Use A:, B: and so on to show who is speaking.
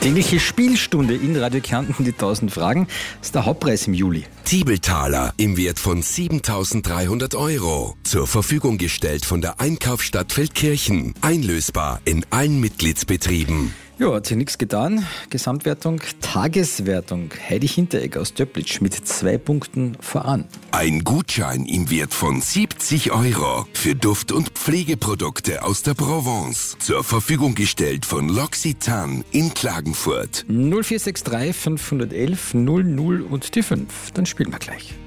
A: Tägliche Spielstunde in Radio Kärnten, die 1000 Fragen. Das ist der Hauptpreis im Juli.
B: Tiebeltaler im Wert von 7.300 €. Zur Verfügung gestellt von der Einkaufsstadt Feldkirchen. Einlösbar in allen Mitgliedsbetrieben.
A: Ja, hat sich nichts getan. Gesamtwertung, Tageswertung. Heidi Hinteregger aus Döblitsch mit 2 Punkten voran.
B: Ein Gutschein im Wert von 70 € für Duft- und Pflegeprodukte aus der Provence. Zur Verfügung gestellt von L'Occitane in Klagenfurt.
A: 0463 511 00 und die 5. Dann spielen wir gleich.